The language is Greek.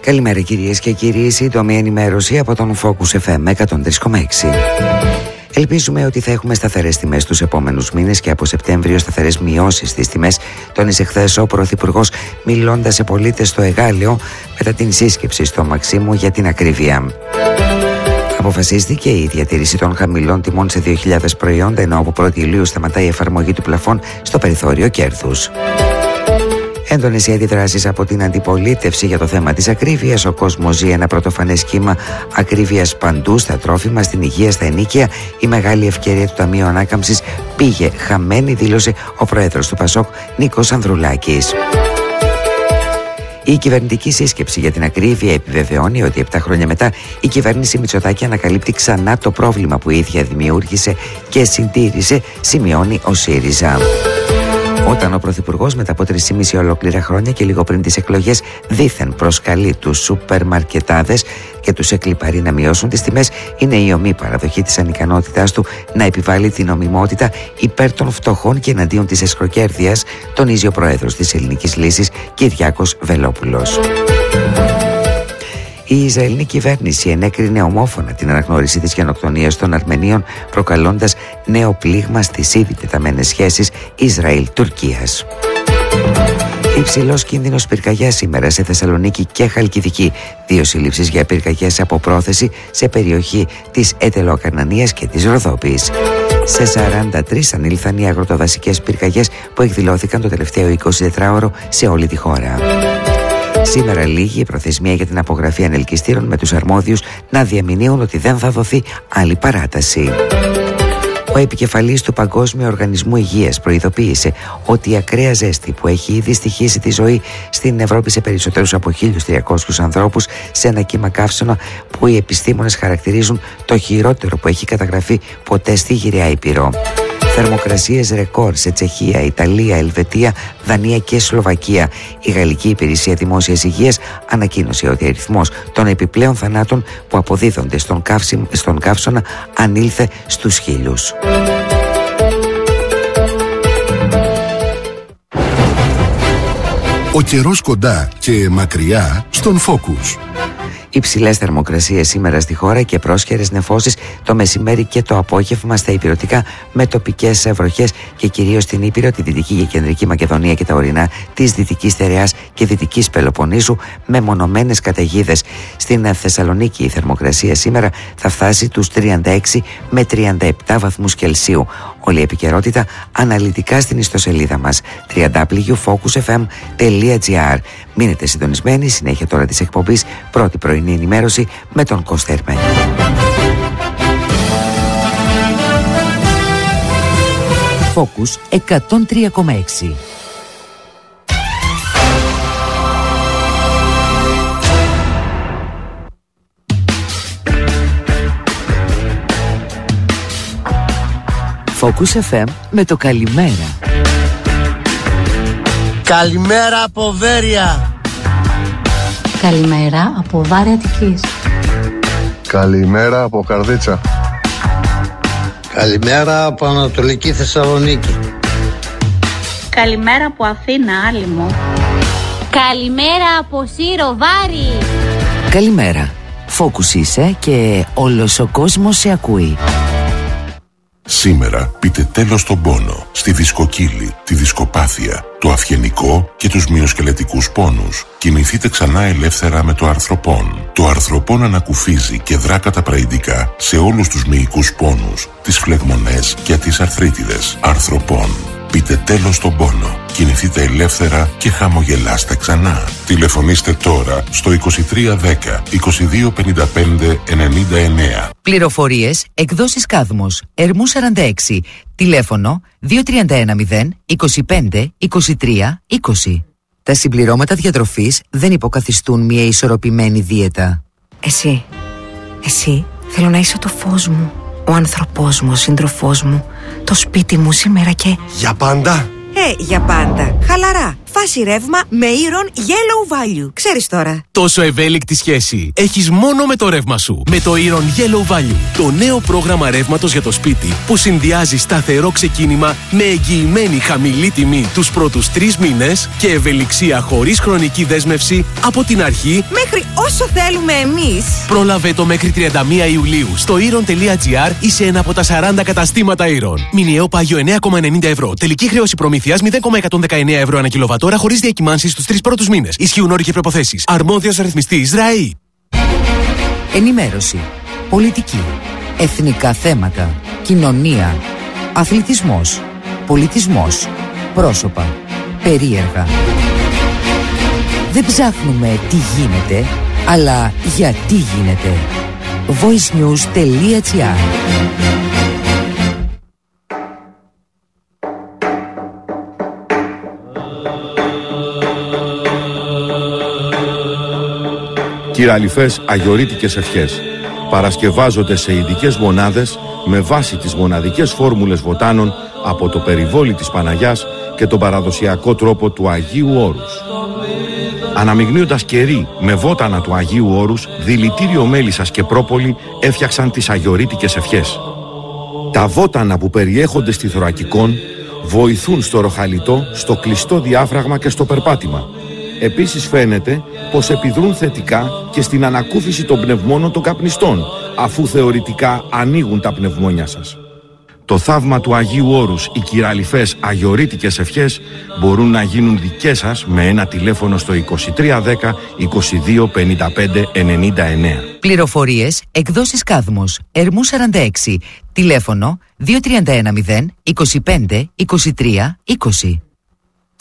Καλημέρα κυρίες και κύριοι, σύντομη ενημέρωση από τον Focus FM 103,6. Ελπίζουμε ότι θα έχουμε σταθερές τιμές τους επόμενους μήνες και από Σεπτέμβριο σταθερές μειώσεις στις τιμές, τόνισε χθες ο Πρωθυπουργός μιλώντας σε πολίτες στο Εγάλεο μετά την σύσκεψη στο Μαξίμου για την ακρίβεια. Αποφασίστηκε η διατήρηση των χαμηλών τιμών σε 2.000 προϊόντα, ενώ από 1η Ιουλίου σταματάει η εφαρμογή του πλαφών στο περιθώριο κέρδους. Έντονες οι αντιδράσεις από την αντιπολίτευση για το θέμα της ακρίβειας. Ο κόσμος ζει ένα πρωτοφανές κύμα ακρίβειας παντού, στα τρόφιμα, στην υγεία, στα ενοίκια. Η μεγάλη ευκαιρία του Ταμείου Ανάκαμψης πήγε χαμένη, δήλωσε ο πρόεδρος του ΠΑΣΟΚ Νίκος Ανδρουλάκης. Η κυβερνητική σύσκεψη για την ακρίβεια επιβεβαιώνει ότι 7 χρόνια μετά η κυβέρνηση Μητσοτάκη ανακαλύπτει ξανά το πρόβλημα που η ίδια δημιούργησε και συντήρησε, σημειώνει ο ΣΥΡΙΖΑ. Όταν ο Πρωθυπουργός μετά από 3,5 ολόκληρα χρόνια και λίγο πριν τις εκλογές δήθεν προσκαλεί τους σούπερ μαρκετάδες και τους εκλιπαρεί να μειώσουν τις τιμές, είναι η ομή παραδοχή της ανικανότητάς του να επιβάλλει την νομιμότητα υπέρ των φτωχών και εναντίον της εσχροκέρδειας, τονίζει ο πρόεδρος της Ελληνικής Λύσης Κυριάκος Βελόπουλος. Η Ισραηλινή κυβέρνηση ενέκρινε ομόφωνα την αναγνώριση της γενοκτονίας των Αρμενίων, προκαλώντας νέο πλήγμα στις ήδη τεταμένες σχέσεις Ισραήλ-Τουρκίας. Υψηλός κίνδυνος πυρκαγιάς σήμερα σε Θεσσαλονίκη και Χαλκιδική. 2 συλλήψεις για πυρκαγιές από πρόθεση σε περιοχή της Ετελοακαρνανίας και της Ροδόπης. Σε 43 ανήλθαν οι αγροτοδασικές πυρκαγιές που εκδηλώθηκαν το τελευταίο 24ωρο σε όλη τη χώρα. Σήμερα λήγει η προθεσμία για την απογραφή ανελκυστήρων, με τους αρμόδιους να διαμηνύουν ότι δεν θα δοθεί άλλη παράταση. Ο επικεφαλής του Παγκόσμιου Οργανισμού Υγείας προειδοποίησε ότι η ακραία ζέστη που έχει ήδη στοιχήσει τη ζωή στην Ευρώπη σε περισσότερους από 1.300 ανθρώπους σε ένα κύμα καύσωνα που οι επιστήμονες χαρακτηρίζουν το χειρότερο που έχει καταγραφεί ποτέ στη γυραιά Ήπειρο. Θερμοκρασίες ρεκόρ σε Τσεχία, Ιταλία, Ελβετία, Δανία και Σλοβακία. Η Γαλλική Υπηρεσία Δημόσιας Υγείας ανακοίνωσε ότι ο αριθμός των επιπλέον θανάτων που αποδίδονται στον καύσωνα ανήλθε στους 1.000. Ο καιρός κοντά και μακριά στον Focus. Υψηλές θερμοκρασίες σήμερα στη χώρα και πρόσχερες νεφώσεις το μεσημέρι και το απόγευμα στα ηπειρωτικά, με τοπικές βροχές και κυρίως στην Ήπειρο, τη Δυτική και Κεντρική Μακεδονία και τα ορεινά της Δυτικής Στερεάς και Δυτικής Πελοποννήσου, με μονομένες καταιγίδες. Στην Θεσσαλονίκη η θερμοκρασία σήμερα θα φτάσει τους 36 με 37 βαθμούς Κελσίου. Όλη η επικαιρότητα αναλυτικά στην ιστοσελίδα μας www.focusfm.gr. Μείνετε συντονισμένοι, συνέχεια τώρα της εκπομπής, πρώτη πρωινή ενημέρωση με τον Κώστα Ερμένη. Focus 103,6. Focus FM με το καλημέρα. Καλημέρα από Βέρεια. Καλημέρα από Βάρη Αττικής. Καλημέρα από Καρδίτσα. Καλημέρα από Ανατολική Θεσσαλονίκη. Καλημέρα από Αθήνα, Άλυμο. Καλημέρα από Σύρο, Βάρη. Καλημέρα. Focus είσαι και όλος ο κόσμος σε ακούει. Σήμερα πείτε τέλος στον πόνο, στη δισκοκύλη, τη δισκοπάθεια, το αυγενικό και τους μυοσκελετικούς πόνους. Κινηθείτε ξανά ελεύθερα με το αρθροπόν. Το αρθροπόν ανακουφίζει και δρά καταπραϊντικά σε όλους τους μυϊκούς πόνους, τις φλεγμονές και τις αρθρίτιδες. Αρθροπόν. Πείτε τέλος στον πόνο. Κινηθείτε ελεύθερα και χαμογελάστε ξανά. Τηλεφωνήστε τώρα στο 2310 2255 99. Πληροφορίες, εκδόσεις Κάδμος, Ερμού 46, τηλέφωνο 2310 25 23 20. Τα συμπληρώματα διατροφής δεν υποκαθιστούν μια ισορροπημένη δίαιτα. Εσύ θέλω να είσαι το φως μου, ο άνθρωπός μου, ο σύντροφός μου, το σπίτι μου σήμερα και... Για πάντα. Για πάντα. Χαλαρά. Φάση ρεύμα με Iron Yellow Value. Ξέρεις τώρα. Τόσο ευέλικτη σχέση έχεις μόνο με το ρεύμα σου. Με το Iron Yellow Value. Το νέο πρόγραμμα ρεύματος για το σπίτι που συνδυάζει σταθερό ξεκίνημα με εγγυημένη χαμηλή τιμή τους πρώτους 3 μήνες και ευελιξία χωρίς χρονική δέσμευση από την αρχή Μέχρι όσο θέλουμε εμείς. Πρόλαβε το μέχρι 31 Ιουλίου στο iron.gr ή σε ένα από τα 40 καταστήματα Iron. Μηνιαίο πάγιο 9,90 ευρώ. Τελική χρέωση προμήθειας 0,119 ευρώ ανά κιλοβατόρα χωρίς διακυμάνσεις στους 3 πρώτους μήνες. Ισχύουν όροι και προϋποθέσεις. Αρμόδιος ρυθμιστής ΡΑΗ. Ενημέρωση. Πολιτική. Εθνικά θέματα. Κοινωνία. Αθλητισμός. Πολιτισμός. Πρόσωπα. Περίεργα. Δεν ψάχνουμε τι γίνεται, αλλά γιατί γίνεται. voicenews.gr. Κυραλιφές αγιορείτικες ευχές παρασκευάζονται σε ειδικές μονάδες με βάση τις μοναδικές φόρμουλες βοτάνων από το περιβόλι της Παναγιάς και τον παραδοσιακό τρόπο του Αγίου Όρους. Αναμειγνύοντας κερί με βότανα του Αγίου Όρους, δηλητήριο μέλισσας και πρόπολη έφτιαξαν τις αγιορείτικες ευχές. Τα βότανα που περιέχονται στη θωρακικόν βοηθούν στο ροχαλιτό, στο κλειστό διάφραγμα και στο περπάτημα. Επίσης φαίνεται πως επιδρούν θετικά και στην ανακούφιση των πνευμόνων των καπνιστών, αφού θεωρητικά ανοίγουν τα πνευμόνια σας. Το θαύμα του Αγίου Όρους, οι κυραλιφές αγιορείτικες ευχές μπορούν να γίνουν δικές σας με ένα τηλέφωνο στο 2310 22 55 99. Πληροφορίες, εκδόσεις Κάδμος, Ερμού 46, τηλέφωνο 2310 25 23 20.